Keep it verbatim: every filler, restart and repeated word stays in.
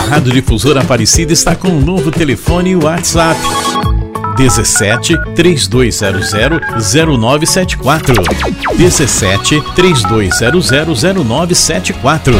Rádio Difusora Aparecida está com um novo telefone e WhatsApp. dezessete, três dois zero zero, zero nove sete quatro. dezessete, três dois zero zero, zero nove sete quatro.